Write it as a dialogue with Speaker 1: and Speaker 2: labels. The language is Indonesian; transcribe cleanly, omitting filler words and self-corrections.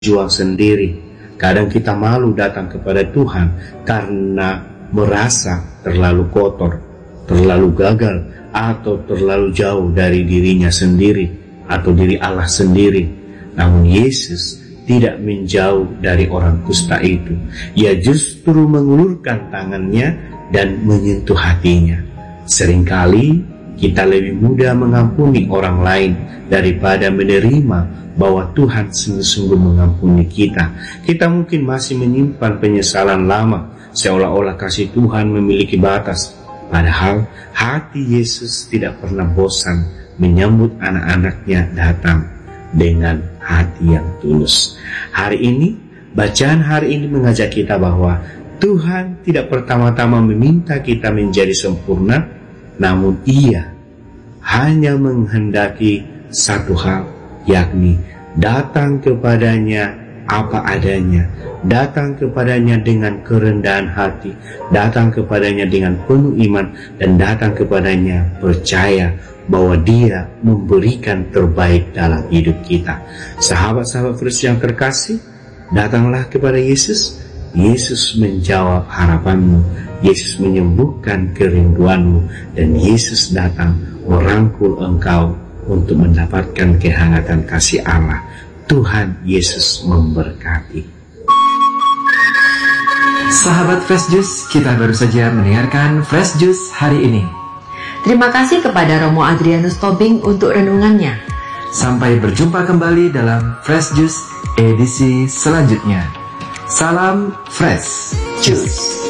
Speaker 1: juang sendiri. Kadang kita malu datang kepada Tuhan karena merasa terlalu kotor, terlalu gagal, atau terlalu jauh dari dirinya sendiri atau diri Allah sendiri. Namun Yesus tidak menjauh dari orang kusta itu. Ia justru mengulurkan tangannya dan menyentuh hatinya. Seringkali kita lebih mudah mengampuni orang lain daripada menerima bahwa Tuhan sungguh-sungguh mengampuni kita. Kita mungkin masih menyimpan penyesalan lama, seolah-olah kasih Tuhan memiliki batas. Padahal hati Yesus tidak pernah bosan menyambut anak-anaknya datang dengan hati yang tulus. Hari ini, bacaan hari ini mengajak kita bahwa Tuhan tidak pertama-tama meminta kita menjadi sempurna, namun Ia hanya menghendaki satu hal, yakni datang kepadanya apa adanya, datang kepadanya dengan kerendahan hati, datang kepadanya dengan penuh iman, dan datang kepadanya percaya bahwa Dia memberikan terbaik dalam hidup kita. Sahabat-sahabat First yang terkasih, datanglah kepada Yesus. Yesus menjawab harapanmu, Yesus menyembuhkan kerinduanmu, dan Yesus datang merangkul engkau untuk mendapatkan kehangatan kasih Allah. Tuhan Yesus memberkati.
Speaker 2: Sahabat Fresh Juice, kita baru saja mendengarkan Fresh Juice hari ini.
Speaker 3: Terima kasih kepada Romo Adrianus Tobing untuk renungannya.
Speaker 2: Sampai berjumpa kembali dalam Fresh Juice edisi selanjutnya. Salam Fresh Juice.